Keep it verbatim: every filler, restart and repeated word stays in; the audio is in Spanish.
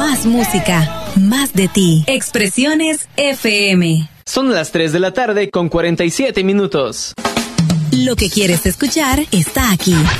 Más música, más de ti. Expresiones F M. Son las tres de la tarde con cuarenta y siete minutos. Lo que quieres escuchar está aquí.